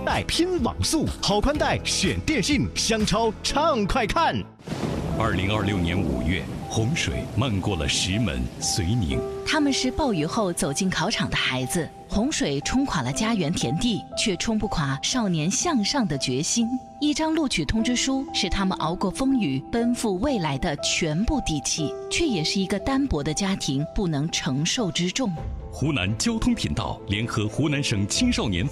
带拼网速，好宽带选电信，香超畅快看。 2026年5月，洪水漫过了石门、绥宁。 他们是暴雨后走进考场的孩子，洪水冲垮了家园田地，却冲不垮少年向上的决心。一张录取通知书是他们熬过风雨、奔赴未来的全部底气，却也是一个单薄的家庭不能承受之重。 湖南交通频道联合湖南省青少年